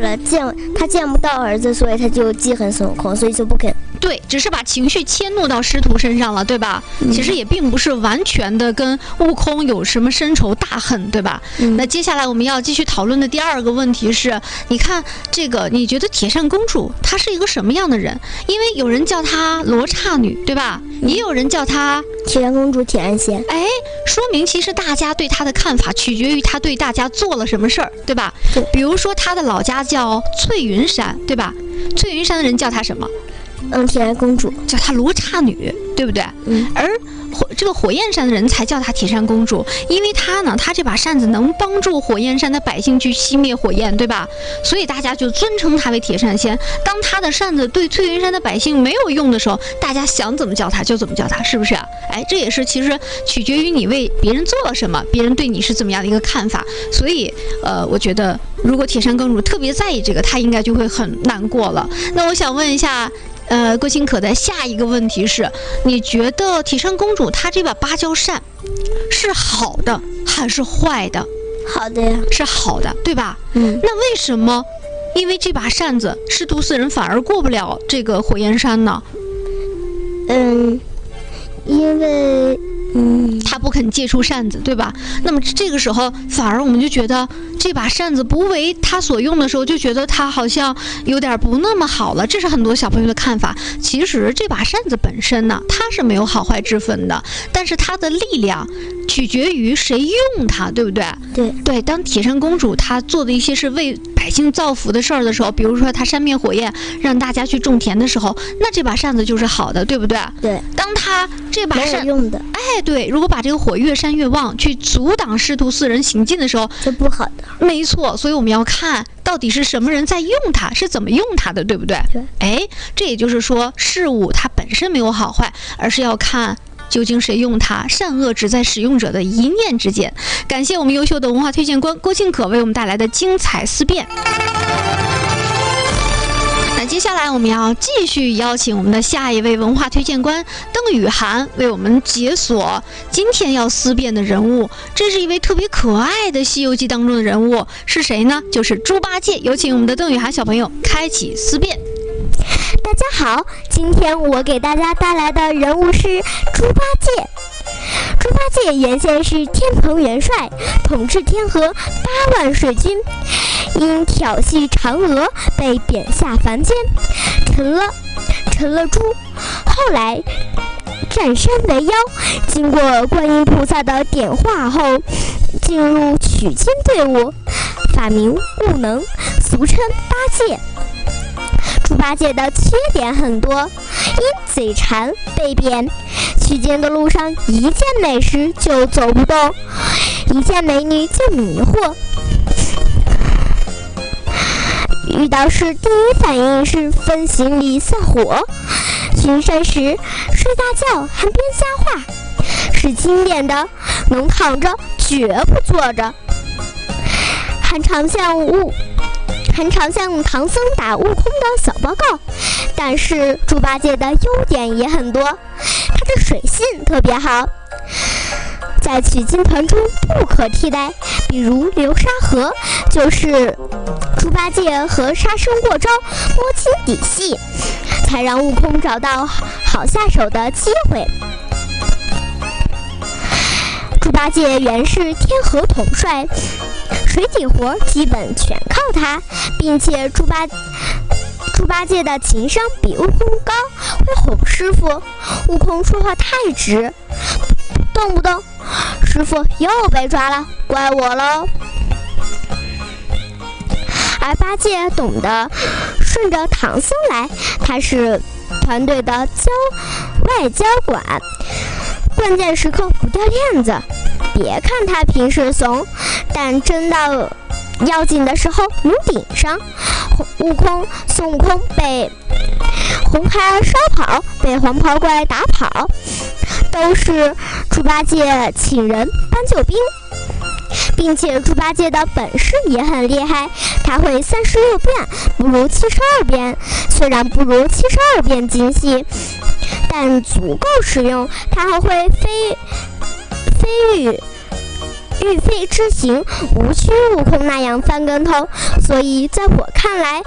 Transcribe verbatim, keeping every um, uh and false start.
了，见他见不到儿子，所以他就记恨孙悟空，所以就不肯。 对，只是把情绪迁怒到师徒身上了，对吧？嗯、其实也并不是完全的跟悟空有什么深仇大恨，对吧？嗯、那接下来我们要继续讨论的第二个问题是，你看这个，你觉得铁扇公主她是一个什么样的人？因为有人叫她罗刹女，对吧？嗯、也有人叫她铁扇公主、铁扇仙。 哎，说明其实大家对她的看法取决于她对大家做了什么事儿，对吧？ 对。 比如说她的老家叫翠云山，对吧？翠云山的人叫她什么？ 嗯，铁扇公主， 叫她罗刹女，对不对？嗯，而火这个火焰山的人才叫她铁扇公主，因为她呢，她这把扇子能帮助火焰山的百姓去熄灭火焰，对吧？所以大家就尊称她为铁扇仙。当她的扇子对翠云山的百姓没有用的时候，大家想怎么叫她就怎么叫她，是不是？哎，这也是其实取决于你为别人做了什么，别人对你是怎么样的一个看法。所以，呃，我觉得如果铁扇公主特别在意这个，她应该就会很难过了。那我想问一下。呃，郭清可的下一个问题是，你觉得铁扇公主她这把芭蕉扇是好的还是坏的？ 好的呀， 是好的，对吧？ 嗯， 那为什么？因为这把扇子，师徒四人反而过不了这个火焰山呢？ 嗯，因为嗯， 他不肯借出扇子，对吧？那么这个时候，反而我们就觉得这把扇子不为他所用的时候，就觉得他好像有点不那么好了。这是很多小朋友的看法。其实这把扇子本身呢，它是没有好坏之分的，但是它的力量取决于谁用它，对不对？ 对对。当铁扇公主她做的一些是为百姓造福的事儿的时候，比如说她扇灭火焰，让大家去种田的时候，那这把扇子就是好的，对不对？ 对。 当她这把扇用的， 哎，对，如果把这个火越扇越旺，去阻挡师徒四人行进的时候， 就不好的。 没错，所以我们要看到底是什么人在用它，是怎么用它的，对不对？ 对。 哎，这也就是说，事物它本身没有好坏，而是要看究竟谁用它，善恶只在使用者的一念之间。感谢我们优秀的文化推荐官郭庆可为我们带来的精彩思辨。那接下来我们要继续邀请我们的下一位文化推荐官邓雨涵为我们解锁今天要思辨的人物。这是一位特别可爱的《西游记》当中的人物，是谁呢？就是猪八戒。有请我们的邓雨涵小朋友开启思辨。 大家好，今天我给大家带来的人物是猪八戒。猪八戒原先是天蓬元帅，统治天河八万水军，因调戏嫦娥被贬下凡间，成了成了猪。后来占山为妖，经过观音菩萨的点化后，进入取经队伍，法名悟能，俗称八戒。猪八戒的缺点很多，因嘴馋被贬，取经的路上一见美食就走不动，一见美女就迷惑，遇到事第一反应是分行李散伙，巡山时睡大觉还编瞎话，是经典的能躺着绝不坐着，还常向悟还常向唐僧打悟空的小报告。但是猪八戒的优点也很多，他的水性特别好，在取经团中不可替代。比如流沙河，就是猪八戒和沙僧过招，摸清底细，才让悟空找到好下手的机会。猪八戒原是天河统帅，水底活基本全靠他，并且猪八猪八戒的情商比悟空高，会哄师傅。悟空说话太直，动不动师傅又被抓了，怪我喽。而八戒懂得顺着唐僧来，他是团队的交外交官，关键时刻不掉链子。别看他平时怂，但真到要紧的时候能顶上。悟空孙悟空被红孩儿烧跑，被黄袍怪打跑，都是猪八戒请人搬救兵。并且猪八戒的本事也很厉害，他会三十六变，不如七十二变。虽然不如七十二变精细，但足够实用。他还会飞飞羽御飞之行，无虚无空那样翻跟头。所以在我看来，